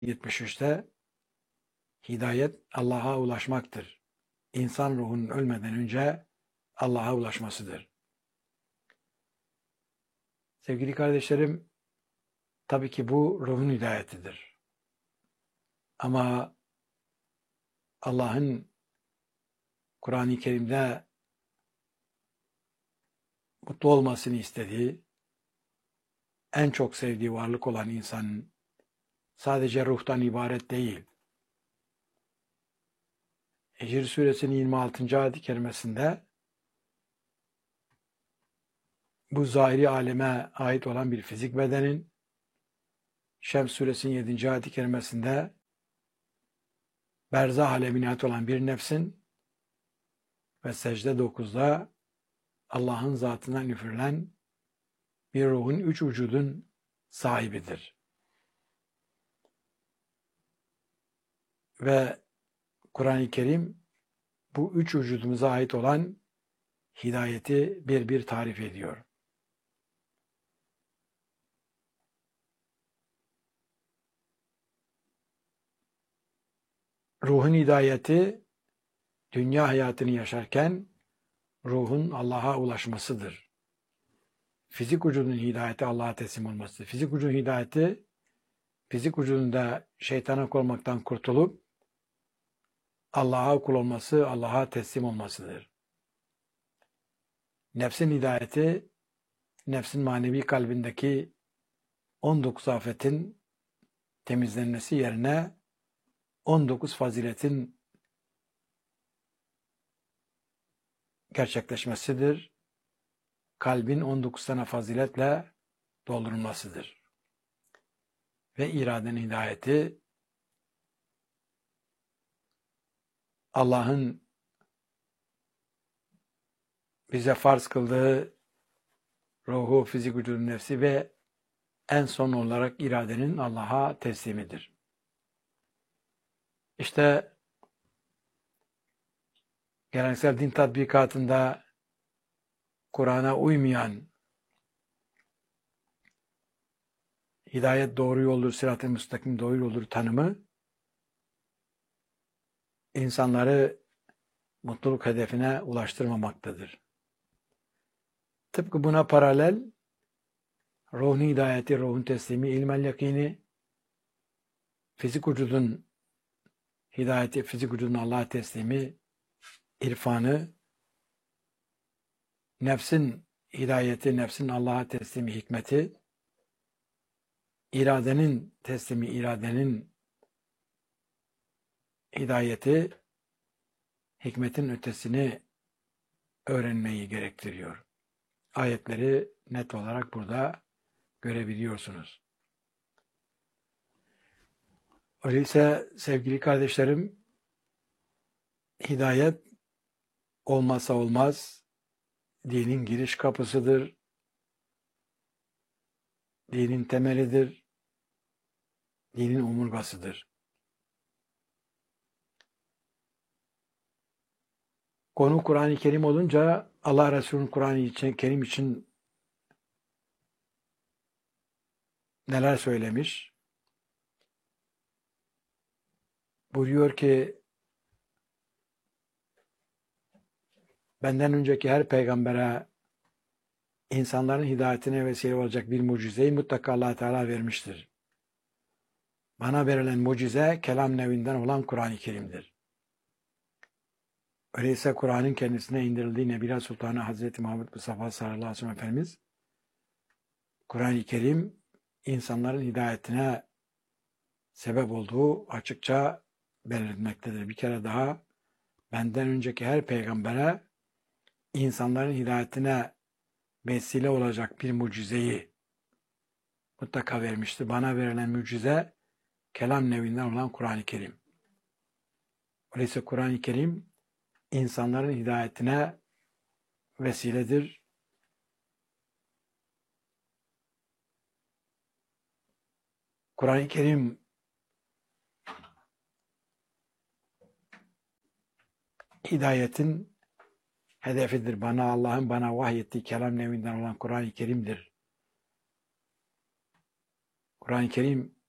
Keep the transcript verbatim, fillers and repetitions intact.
yetmiş üçte hidayet Allah'a ulaşmaktır. İnsan ruhunun ölmeden önce Allah'a ulaşmasıdır. Sevgili kardeşlerim, tabii ki bu ruhun hidayetidir. Ama Allah'ın Kur'an-ı Kerim'de mutlu olmasını istediği, en çok sevdiği varlık olan insanın sadece ruhtan ibaret değil. Hicr suresinin yirmi altıncı ayet-i kerimesinde bu zahiri aleme ait olan bir fizik bedenin, Şems suresinin yedinci ayet-i kerimesinde berzah alemine ait olan bir nefsin ve secde dokuzda Allah'ın zatından üfürülen bir ruhun üç vücudun sahibidir. Ve Kur'an-ı Kerim bu üç vücudumuza ait olan hidayeti bir bir tarif ediyor. Ruhun hidayeti dünya hayatını yaşarken ruhun Allah'a ulaşmasıdır. Fizik vücudun hidayeti Allah'a teslim olması. Fizik vücudun hidayeti fizik vücudunda şeytana olmaktan kurtulup Allah'a kul olması, Allah'a teslim olmasıdır. Nefsin hidayeti nefsin manevi kalbindeki on dokuz afetin temizlenmesi yerine on dokuz faziletin gerçekleşmesidir. Kalbin on dokuz tane faziletle doldurulmasıdır. Ve iradenin hidayeti Allah'ın bize farz kıldığı ruhu, fizik vücudun nefsi ve en son olarak iradenin Allah'a teslimidir. İşte geleneksel din tatbikatında Kur'an'a uymayan, hidayet doğru yoldur, sırat-ı müstakim doğru yoldur tanımı insanları mutluluk hedefine ulaştırmamaktadır. Tıpkı buna paralel ruhun hidayeti, ruhun teslimi, ilmel yakini, fizik vücudun hidayeti, fizik vücudun Allah'a teslimi, irfanı, nefsin hidayeti, nefsin Allah'a teslimi, hikmeti, iradenin teslimi, iradenin hidayeti, hikmetin ötesini öğrenmeyi gerektiriyor. Ayetleri net olarak burada görebiliyorsunuz. Öyleyse sevgili kardeşlerim, hidayet olmazsa olmaz, dinin giriş kapısıdır, dinin temelidir, dinin omurgasıdır. Konu Kur'an-ı Kerim olunca Allah Resulü'nün Kur'an-ı Kerim için neler söylemiş? Buyuruyor ki benden önceki her peygambere insanların hidayetine vesile olacak bir mucizeyi mutlaka Allah Teala vermiştir. Bana verilen mucize kelam nevinden olan Kur'an-ı Kerim'dir. Öyleyse Kur'an'ın kendisine indirildiği Nebiler Sultanı Hazreti Muhammed Mustafa sallallahu aleyhi ve sellem Efendimiz, Kur'an-ı Kerim insanların hidayetine sebep olduğu açıkça belirtmektedir. Bir kere daha benden önceki her peygambere insanların hidayetine vesile olacak bir mucizeyi mutlaka vermiştir. Bana verilen mucize kelam nevinden olan Kur'an-ı Kerim. Öyleyse Kur'an-ı Kerim insanların hidayetine vesiledir. Kur'an-ı Kerim hidayetin hedefidir. Bana Allah'ın bana vahyettiği kelam nevinden olan Kur'an-ı Kerim'dir. Kur'an-ı Kerim